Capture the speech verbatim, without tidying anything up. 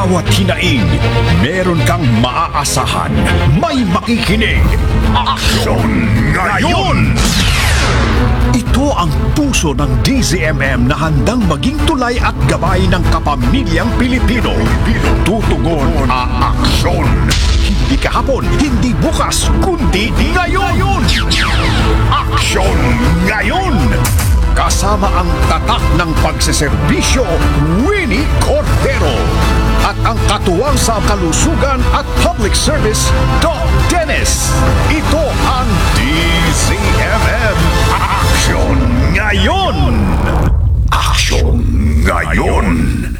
bawat hinaing, meron kang maaasahan. May makikinig. Aksyon ngayon! Ito ang puso ng D Z M M na handang maging tulay at gabay ng kapamilyang Pilipino. Tutugon, aaksyon. Hindi kahapon, hindi bukas, kundi ngayon. Aksyon ngayon! Kasama ang tatak ng pagseserbisyo, Winnie Cordero. At ang katuwang sa kalusugan at public service, Doc Dennis. Ito ang D Z M M Aksyon ngayon! Aksyon ngayon!